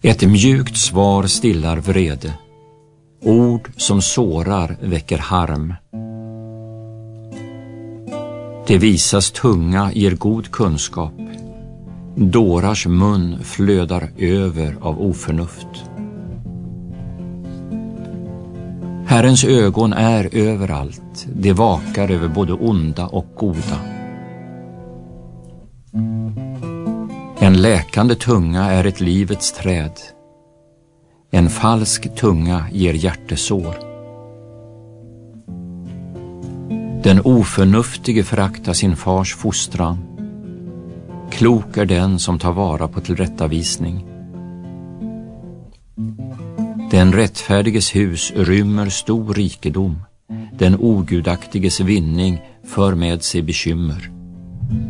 Ett mjukt svar stillar vrede. Ord som sårar väcker harm. Det visas tunga ger god kunskap. Dårars mun flödar över av oförnuft. Herrens ögon är överallt. Det vakar över både onda och goda. En läkande tunga är ett livets träd. En falsk tunga ger hjärtesår. Den oförnuftige föraktar sin fars fostran. Klok är den som tar vara på tillrättavisning. Den rättfärdiges hus rymmer stor rikedom. Den ogudaktiges vinning för med sig bekymmer.